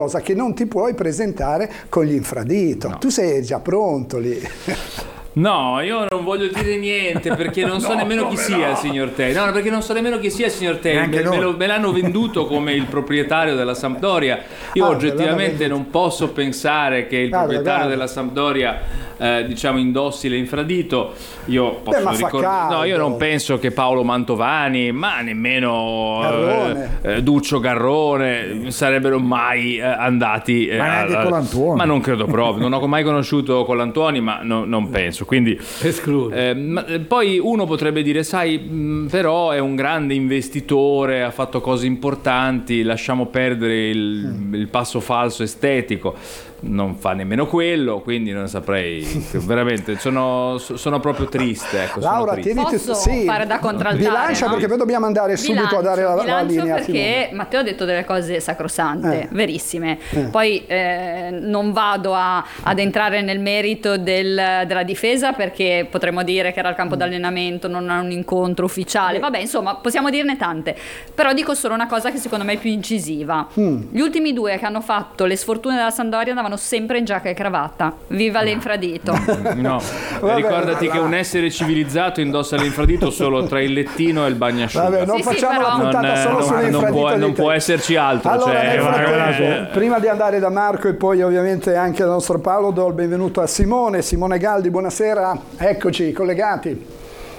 cosa che non ti puoi presentare con gli infradito. No. Tu sei già pronto lì. No, io non voglio dire niente perché non so nemmeno chi sia il signor Tei. No, perché non so nemmeno chi sia il signor Tei. Me l'hanno venduto come il proprietario della Sampdoria. Io oggettivamente non posso pensare che il proprietario della Sampdoria diciamo indossi l'infradito. Io posso ricordare. No, io non penso che Paolo Mantovani, ma nemmeno Duccio Garrone sarebbero mai andati. Ma neanche Colantuoni. Ma non credo proprio. Non ho mai conosciuto Colantuoni, ma non penso. Quindi poi uno potrebbe dire, sai, però è un grande investitore, ha fatto cose importanti, lasciamo perdere il passo falso estetico. Non fa nemmeno quello, quindi non saprei, veramente sono proprio triste, ecco. Laura, tieniti, fare da contraltare, bilancia, no? Perché poi dobbiamo andare subito a dare la linea. Perché Matteo ha detto delle cose sacrosante, verissime. Poi non vado ad entrare nel merito della difesa, perché potremmo dire che era al campo d'allenamento, non a un incontro ufficiale. Vabbè, insomma, possiamo dirne tante. Però dico solo una cosa che secondo me è più incisiva. Gli ultimi due che hanno fatto le sfortune della Sampdoria andavano sempre in giacca e cravatta. Viva l'infradito. No, ricordati che un essere civilizzato indossa l'infradito solo tra il lettino e il bagnasciugo. Vabbè, non facciamo la puntata solo sull'infradito. Non può esserci altro. Allora, prima di andare da Marco e poi ovviamente anche dal nostro Paolo, do il benvenuto a Simone Galdi. Buonasera, eccoci collegati.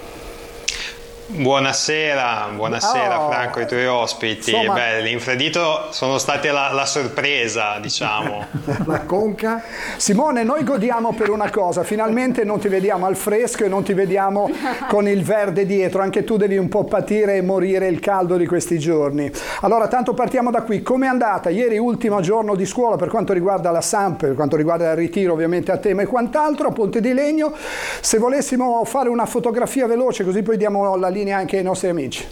Buonasera Franco e i tuoi ospiti. L'infradito sono state la sorpresa, diciamo. La conca. Simone, noi godiamo per una cosa, finalmente non ti vediamo al fresco e non ti vediamo con il verde dietro, anche tu devi un po' patire e morire il caldo di questi giorni. Allora, tanto partiamo da qui. Com'è andata? Ieri ultimo giorno di scuola per quanto riguarda la Samp, per quanto riguarda il ritiro ovviamente a tema e quant'altro, a Ponte di Legno. Se volessimo fare una fotografia veloce, così poi diamo la linea anche ai nostri amici.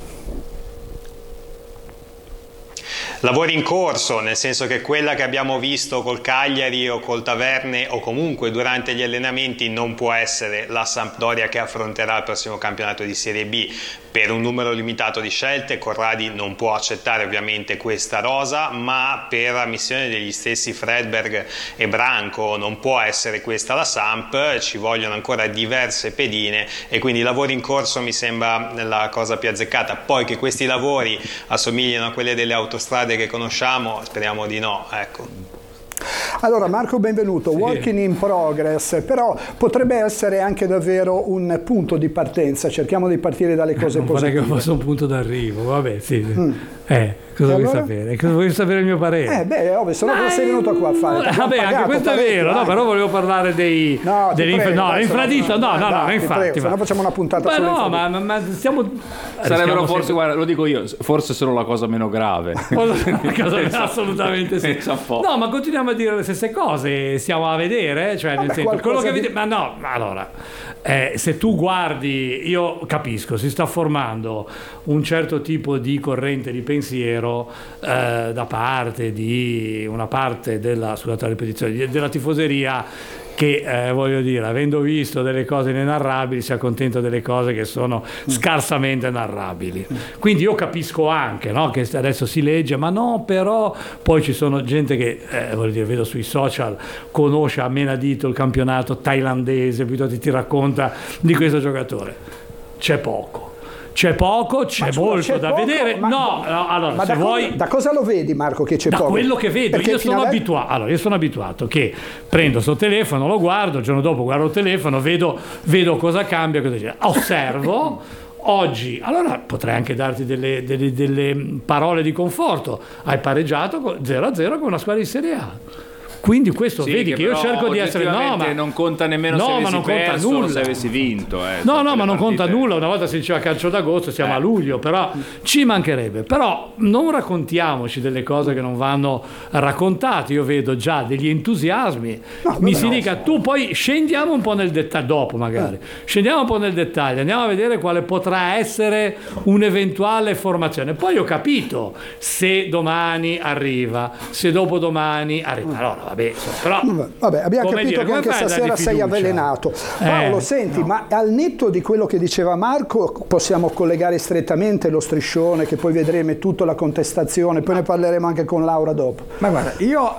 Lavori in corso, nel senso che quella che abbiamo visto col Cagliari o col Taverne o comunque durante gli allenamenti non può essere la Sampdoria che affronterà il prossimo campionato di Serie B per un numero limitato di scelte. Corradi non può accettare ovviamente questa rosa, ma per ammissione degli stessi Fredberg e Branco non può essere questa la Samp, ci vogliono ancora diverse pedine e quindi lavori in corso mi sembra la cosa più azzeccata. Poi che questi lavori assomigliano a quelle delle autostrade che conosciamo, speriamo di no, ecco. Allora Marco, benvenuto. Working in progress, però potrebbe essere anche davvero un punto di partenza. Cerchiamo di partire dalle cose positive. Non che fosse un punto d'arrivo, vabbè, sì. Cosa vuoi sapere? Cosa vuoi sapere il mio parere? Se no cosa sei venuto qua a fare? Vabbè, anche questo è vero, no, però volevo parlare dell'infradito, infatti. Se no facciamo una puntata sull'infradito. Ma stiamo... Sarebbero forse, guarda, lo dico io, forse sono la cosa meno grave. Assolutamente sì. No, ma continuiamo a dire le stesse cose, stiamo a vedere, cioè nel senso, quello che vedi... Ma no, allora, se tu guardi, io capisco, si sta formando un certo tipo di corrente di pensiero da parte di una parte della, scusate la ripetizione, della tifoseria che voglio dire, avendo visto delle cose inenarrabili si accontenta delle cose che sono scarsamente narrabili. Quindi io capisco anche, no, che adesso si legge, ma no, però poi ci sono gente che voglio dire, vedo sui social, conosce a menadito il campionato thailandese, piuttosto ti racconta di questo giocatore. C'è molto da vedere. Allora, ma se vuoi, da cosa lo vedi, Marco, che c'è poco? Da quello che vedo. Io sono abituato che prendo sto telefono, lo guardo, il giorno dopo guardo il telefono, vedo cosa cambia, cosa c'è. Osservo. Oggi, allora potrei anche darti delle parole di conforto. Hai pareggiato 0-0 con una squadra di Serie A. Quindi questo vedi che io cerco di essere non conta nemmeno se avessi perso o se avessi vinto ma non conta nulla. Una volta si diceva calcio d'agosto, siamo a luglio, però ci mancherebbe. Però non raccontiamoci delle cose che non vanno raccontate. Io vedo già degli entusiasmi, dica tu, poi scendiamo un po' nel dettaglio dopo, magari scendiamo un po' nel dettaglio, andiamo a vedere quale potrà essere un'eventuale formazione. Poi ho capito se domani arriva, se dopodomani arriva, allora vabbè, abbiamo capito che anche stasera sei avvelenato. Paolo, senti, ma al netto di quello che diceva Marco possiamo collegare strettamente lo striscione, che poi vedremo tutta la contestazione, poi ne parleremo anche con Laura dopo. Ma guarda, io